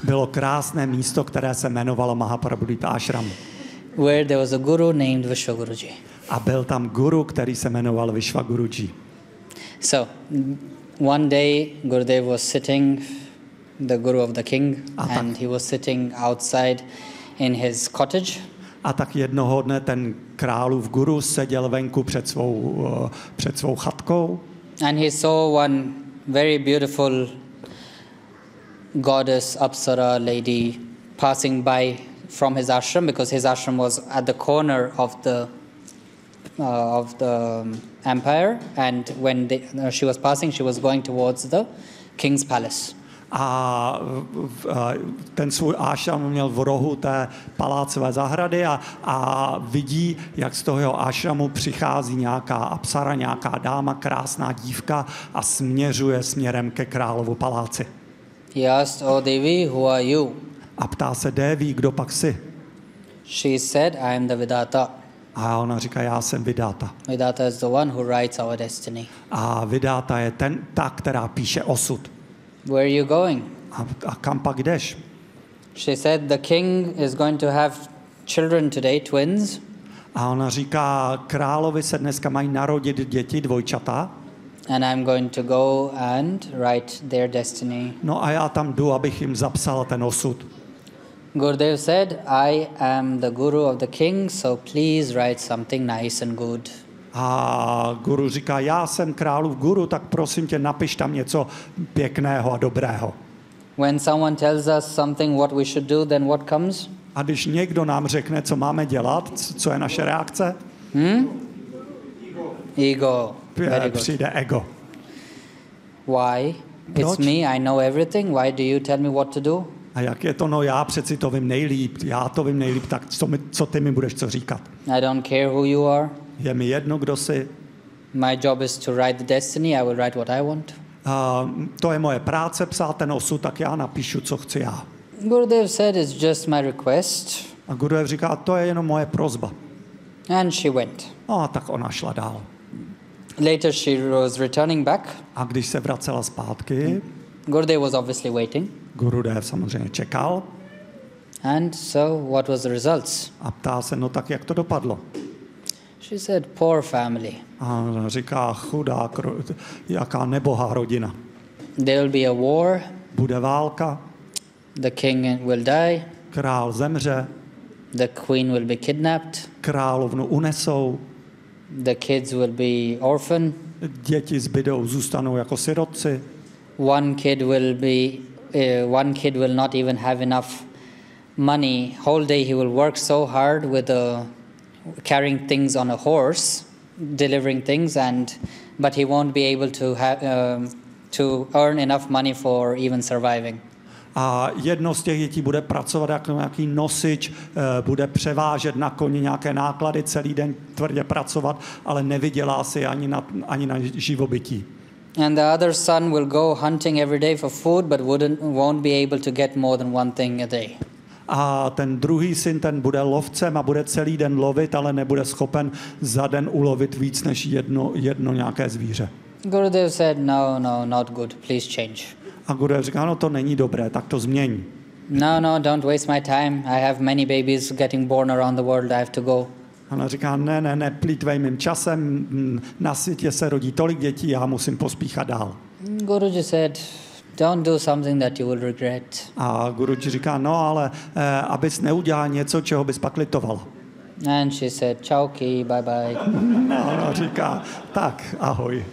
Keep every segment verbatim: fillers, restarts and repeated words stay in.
bylo krásné místo, které se jmenovalo Mahaprabhudip Ashram. where there was a guru named Vishwaguruji. A byl tam guru, který se jmenoval Vishwaguruji. So, one day Gurudev was sitting, the guru of the king, and he was sitting outside in his cottage. A tak jednoho dne ten králův guru seděl venku před svou, uh, před svou chatkou. And he saw one very beautiful goddess, Apsara lady, passing by from his ashram, because his ashram was at the corner of the uh, of the um, empire. And when they, uh, she was passing, she was going towards the king's palace. A ten svůj ášram měl v rohu té palácové zahrady a, a vidí, jak z toho jeho ášramu přichází nějaká apsara, nějaká dáma, krásná dívka a směřuje směrem ke královu paláci. He asked, "Oh Devi, who are you?" A ptá se Devi, kdo pak jsi? She said, "I am the Vidata." A ona říká, já jsem Vidata. Vidata is the one who writes our destiny. A Vidata je ten, ta, která píše osud. Where are you going? A, a kam pak jdeš? She said, "The king is going to have children today, twins." A ona říká, královi se dneska mají narodit děti, dvojčata. And I'm going to go and write their destiny. No a já tam jdu, abych jim zapsal ten osud. Gurudev said, "I am the guru of the king, so please write something nice and good." A guru říká, já jsem králův guru, tak prosím tě, napiš tam něco pěkného a dobrého. When someone tells us something what we should do, then what comes? A když někdo nám řekne, co máme dělat, co je naše reakce? Hmm? Ego. Very good. Přijde ego. Why? Proč? It's me, I know everything. Why do you tell me what to do? A jak je to, no já přeci to vím nejlíp, já to vím nejlíp, tak co, mi, co ty mi budeš co říkat? I don't care who you are. Je mi jedno, kdo jsi. My job is to write the destiny. I will write what I want. Uh, to je moje práce, psát ten osud, tak já napíšu, co chci já. Gurudev said, "It's just my request." A Gurudev říká, to je jenom moje prosba. And she went. No a tak ona šla dál. Later she was returning back. A když se vracela zpátky, Gurudev was obviously waiting. Gurudev samozřejmě čekal. And so what was the results? A ptá se, no tak jak to dopadlo? She said, "Poor family. A ona říká, chudák, jaká nebohá rodina. There will be a war. Bude válka, The king will die. král zemře, The queen will be kidnapped. královnu unesou, The kids will be orphan. děti zbydou, zůstanou jako sirotci. One kid will be, uh, one kid will not even have enough money. Whole day he will work so hard with a, carrying things on a horse, delivering things, and but he won't be able to have um, to earn enough money for even surviving. A jedno z těch dětí bude pracovat jako nějaký nosič, bude převážet na koni nějaké náklady, celý den tvrdě pracovat, ale nevydělá si ani na, ani na živobytí. And the other son will go hunting every day for food, but wouldn't, won't be able to get more than one thing a day. A ten druhý syn, ten bude lovcem a bude celý den lovit, ale nebude schopen za den ulovit víc než jedno, jedno nějaké zvíře. Gurudev said, "No, no, not good. Please change." A Gurudev říká, no to není dobré, tak to změň. No, no, don't waste my time. I have many babies getting born around the world. I have to go. A ona říká, ne, ne, ne, plýtvej mým časem, na světě se rodí tolik dětí, já musím pospíchat dál. Guruji said, "Don't do something that you will regret." A Guruji říká, no ale eh, abys neudělal něco, čeho bys pak litovala. And she said, "Chauki, bye bye." A ona říká, tak, ahoj.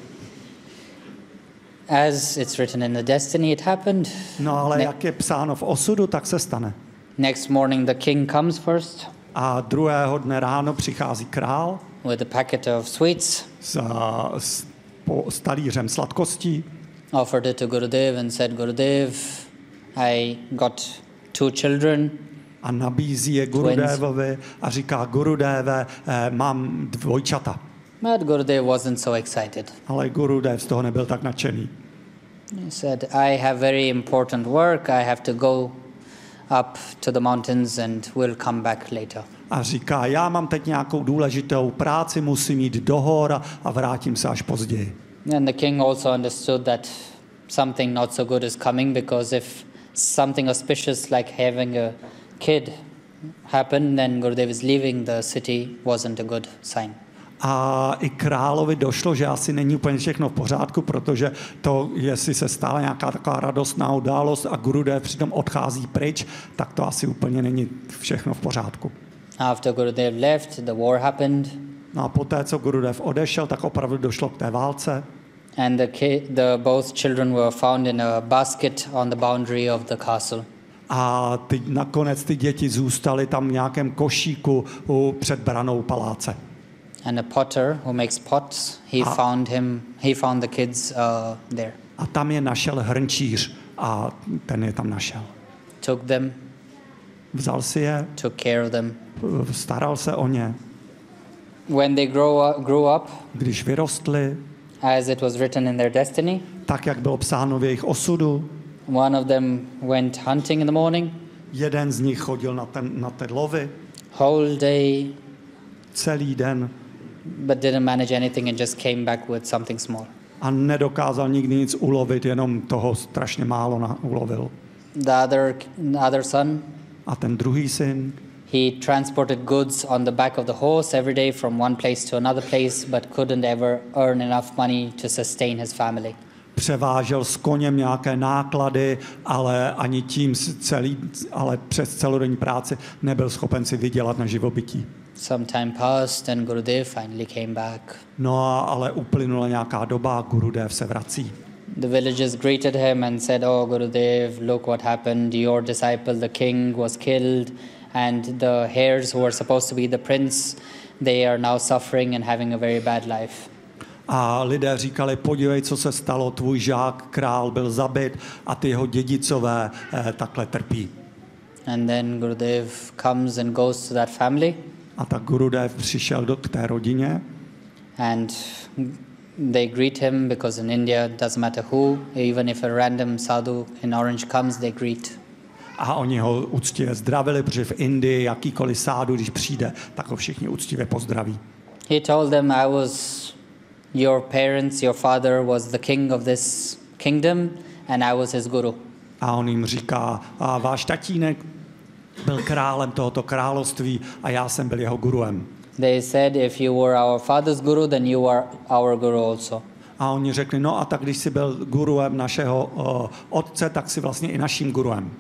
As it's written in the destiny, it happened. No ale Ne- jak je psáno v osudu, tak se stane. Next morning, the king comes first A druhého dne ráno přichází král with a packet of sweets, s, s, po, s talířem sladkostí offered it to Gurudev and said, "Gurudev, I got two children. a nabízí je Gurudevovi a říká, Gurudeve, eh, mám dvojčata. But Gurudev wasn't so excited. Ale Gurudev z toho nebyl tak nadšený. He said, "I have very important work. I have to go up to the mountains and will come back later." A říká, já mám teď nějakou důležitou práci, musím jít do hor a, a vrátím se až později. And the king also understood that something not so good is coming, because if something auspicious like having a kid happen, then Gurudev is leaving the city wasn't a good sign. A i královi došlo, že asi není úplně všechno v pořádku, protože to, jestli se stala nějaká taková radostná událost a Gurudev přitom odchází pryč, tak to asi úplně není všechno v pořádku. After Gurudev left, the war happened. No a poté, co Gurudev odešel, tak opravdu došlo k té válce. And the, ki- the both children were found in a basket on the boundary of the castle. A ty, nakonec ty děti zůstaly tam v nějakém košíku u, před branou paláce. And a potter who makes pots, he Ah. found him. He found the kids uh, there. A tam je našel hrnčíř a ten je tam našel. Took them, Vzal si je, took care of them. staral se o ně. When they grow up, grew up, Když vyrostli, as it was written in their destiny, tak, jak bylo psáno v jejich osudu, one of them went hunting in the morning, jeden z nich chodil na, ten, na ty lovy whole day, celý den but didn't manage anything and just came back with something small. a nedokázal nikdy nic ulovit, jenom toho strašně málo na, ulovil. The other, the other son, A ten druhý syn, he transported goods on the back of the horse every day from one place to another place, but couldn't ever earn enough money to sustain his family. převážel s koněm nějaké náklady, ale ani tím celý, ale přes celodenní práci nebyl schopen si vydělat na živobytí. Some time passed and Gurudev finally came back. No a, ale uplynula nějaká doba a Gurudev se vrací. The villagers greeted him and said, "Oh, Gurudev, look what happened. Your disciple, the king, was killed, and the heirs who were supposed to be the prince, they are now suffering and having a very bad life." A lidé říkali, podívej, co se stalo, tvůj žák, král, byl zabit a ty jeho dědicové eh, takhle trpí. And then Gurudev comes and goes to that family, A tak Gurudev přišel do, k té rodině and they greet him because in India it doesn't matter who, even if a random sadhu in orange comes, they greet. a oni ho úctivě zdravili, protože v Indii jakýkoliv sádu, když přijde, tak ho všichni úctivě pozdraví. He told them, "I was your parents, your father was the king of this kingdom, and I was his guru." A on jim říká, a váš tatínek byl králem tohoto království a já jsem byl jeho guruem. They said, "If you were our father's guru, then you are our guru also." A oni řekli, no a tak když jsi byl guruem našeho uh, otce, tak jsi vlastně i naším guruem.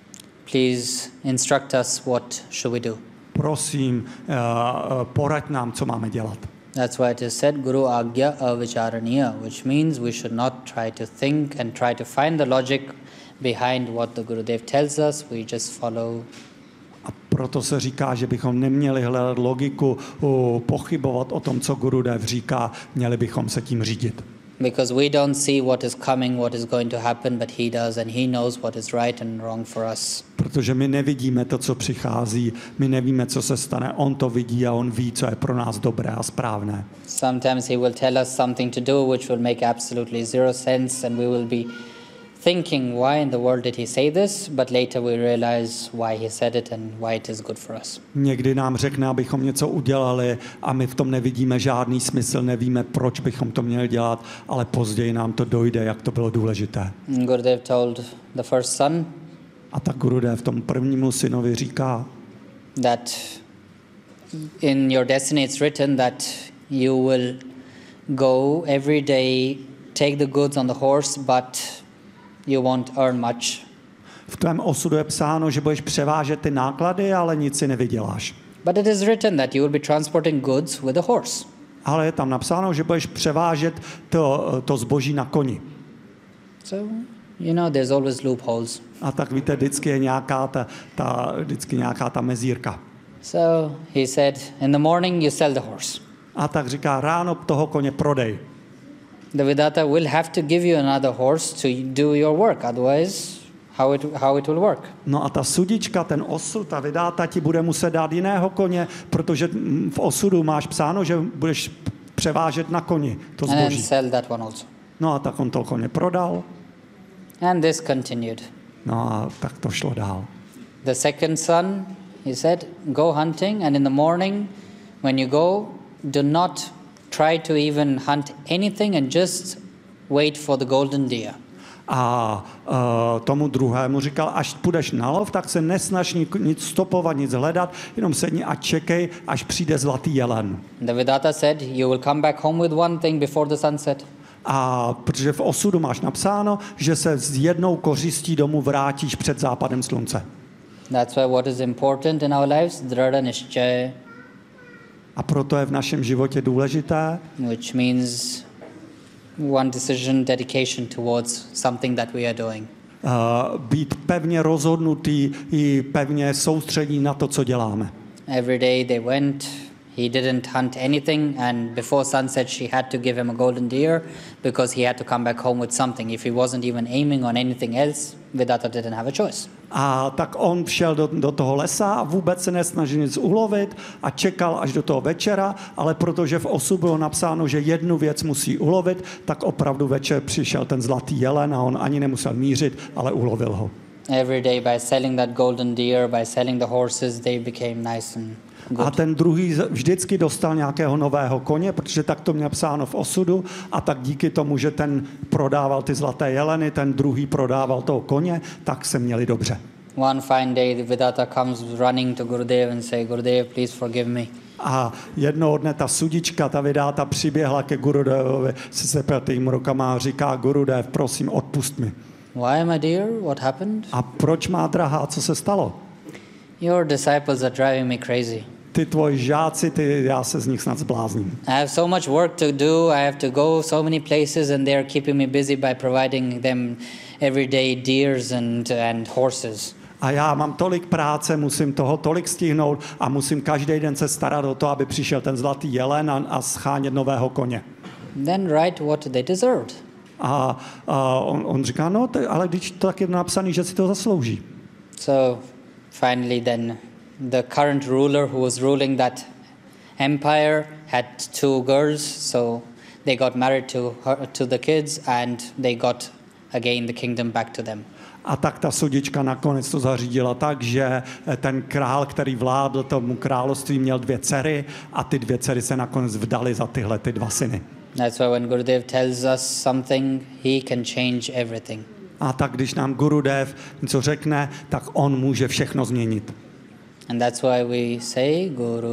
Please instruct us, what should we do? Prosím, uh, uh, poraď nám, co máme dělat. That's why it is said, Guru Agya Avicharaniya, which means we should not try to think and try to find the logic behind what the Gurudev tells us. We just follow. A proto se říká, že bychom neměli hledat logiku, uh, pochybovat o tom, co Gurudev říká, měli bychom se tím řídit. Because we don't see what is coming, what is going to happen, but he does, and he knows what is right and wrong for us. Protože my nevidíme to, co přichází, my nevíme, co se stane, on to vidí a on ví, co je pro nás dobré a správné. Sometimes he will tell us something to do which will make absolutely zero sense, and we will be thinking, why in the world did he say this? But later we realize why he said it and why it is good for us. Někdy nám řekne, abychom něco udělali a my v tom nevidíme žádný smysl, nevíme, proč bychom to měli dělat, ale později nám to dojde, jak to bylo důležité. Gurudev told the first son A tak Gurudev tomu prvnímu synovi říká, that in your destiny it's written that you will go every day, take the goods on the horse, but you won't earn much. v tvém osudu je psáno, že budeš převážet ty náklady, ale nic si nevyděláš. But it is written that you will be transporting goods with a horse. Ale je tam napsáno, že budeš převážet to, to zboží na koni. So, you know, there's always loopholes. A tak víte, vždycky je nějaká ta, ta, vždycky nějaká ta mezírka. So he said, in the morning you sell the horse. A tak říká, ráno toho koně prodej. The Vedanta will have to give you another horse to do your work, otherwise how it, how it will work. No a ta sudička, ten osud, ta vydáta ti bude muset dát jiného koně, protože v osudu máš psáno, že budeš převážet na koni to And then zboží. sell that one also. No a tak on to koně prodal. And this continued. No a tak to šlo dál. The second son, he said, go hunting, and in the morning when you go, do not try to even hunt anything and just wait for the golden deer. A uh, tomu druhému říkal, až půjdeš na lov, tak se nesnaž nic stopovat, nic hledat, jenom sedni a čekej, až přijde zlatý jelen. The Vedanta said, you will come back home with one thing before the sunset. A protože v osudu máš napsáno, že se s jednou kořistí domů vrátíš před západem slunce. That's why what is important in our lives, drada nishchaya, A proto je v našem životě důležité, which means one decision, dedication towards something that we are doing. uh, být pevně rozhodnutý i pevně soustředí na to, co děláme. Every day they went, he didn't hunt anything, and before sunset she had to give him a golden deer because he had to come back home with something. If he wasn't even aiming on anything else, Vedanta didn't have a choice. A tak on šel do, do toho lesa a vůbec se nesnažil nic ulovit a čekal až do toho večera, ale protože v osu bylo napsáno, že jednu věc musí ulovit, tak opravdu večer přišel ten zlatý jelen a on ani nemusel mířit, ale ulovil ho. Every day by selling that golden deer, by selling the horses, they became nice and good. A ten druhý vždycky dostal nějakého nového koně, protože tak to měl psáno v osudu a tak díky tomu, že ten prodával ty zlaté jeleny, ten druhý prodával toho koně, tak se měli dobře. One fine day, the Vedanta comes running to Gurudev and say, Gurudev, please forgive me. A jednoho dne ta sudička, ta Vedáta přiběhla ke Gurudevovi se sepětými rukama a říká, Gurudev, prosím, odpust mi. Why, my dear? What happened? A proč, má drahá, co se stalo? Your disciples are driving me crazy. Ty tvoji žáci, ty, já se z nich snad zblázním. I have so much work to do. I have to go so many places, and they are keeping me busy by providing them everyday deers and, and horses. A já mám tolik práce, musím toho tolik stihnout a musím každý den se starat o to, aby přišel ten zlatý jelen a, a schánět nového koně. Then write what they deserved. A, a on, on říká, no, t- ale když to tak je napsaný, že si to zaslouží. So finally then the current ruler who was ruling that empire had two girls, so they got married to her, to the kids, and they got again the kingdom back to them. A tak ta sudička nakonec to zařídila tak, že ten král, který vládl tomu království, měl dvě dcery a ty dvě dcery se nakonec vdaly za tyhle ty dva syny. That's why when Gurudev tells us something, he can change everything. A tak když nám Gurudev něco řekne, tak on může všechno změnit. And that's why we say Guru